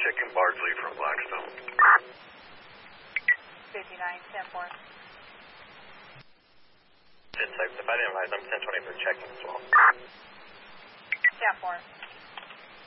checking Bardsley from Blackstone. 59, 10-4. 10-6, if I didn't advise, I'm 10-20 for checking as well. 10-4.